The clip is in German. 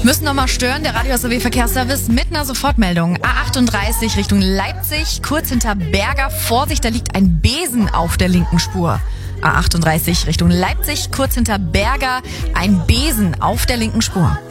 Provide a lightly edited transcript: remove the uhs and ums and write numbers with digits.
Müssen noch mal stören, der Radio SRW Verkehrsservice mit einer Sofortmeldung. A38 Richtung Leipzig, kurz hinter Berger. Vorsicht, da liegt ein Besen auf der linken Spur. A38 Richtung Leipzig, kurz hinter Berger, ein Besen auf der linken Spur.